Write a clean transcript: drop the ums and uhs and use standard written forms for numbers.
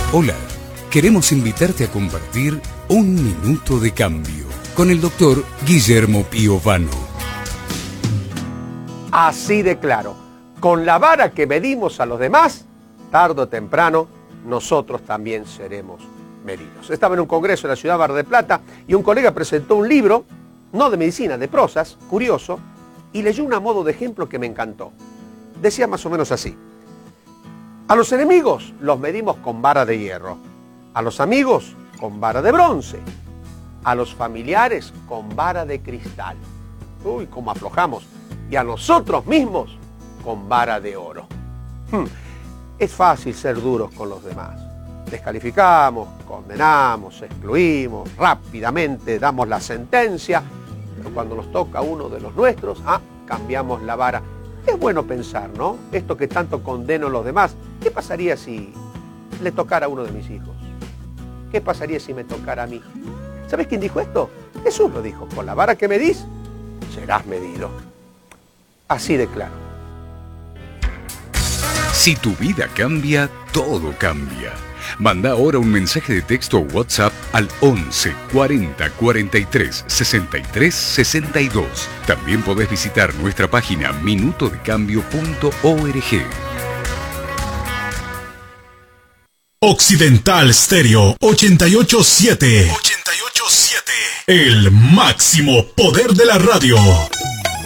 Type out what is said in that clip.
Hola, queremos invitarte a compartir un minuto de cambio con el doctor Guillermo Piovano. Así de claro, con la vara que medimos a los demás, tarde o temprano, nosotros también seremos medidos. Estaba en un congreso en la ciudad de Mar del Plata y un colega presentó un libro, no de medicina, de prosas, curioso, y leyó un a modo de ejemplo que me encantó. Decía más o menos así: a los enemigos los medimos con vara de hierro, a los amigos con vara de bronce, a los familiares con vara de cristal. Uy, cómo aflojamos. Y a nosotros mismos con vara de oro. Es fácil ser duros con los demás. Descalificamos, condenamos, excluimos, rápidamente damos la sentencia, pero cuando nos toca a uno de los nuestros, cambiamos la vara. Es bueno pensar, ¿no? Esto que tanto condeno a los demás, ¿qué pasaría si le tocara a uno de mis hijos? ¿Qué pasaría si me tocara a mí? ¿Sabes quién dijo esto? Jesús lo dijo: con la vara que medís, serás medido. Así de claro. Si tu vida cambia, todo cambia. Manda ahora un mensaje de texto o WhatsApp al 11 40 43 63 62. También podés visitar nuestra página minutodecambio.org. Occidental Stereo 88.7. El máximo poder de la radio.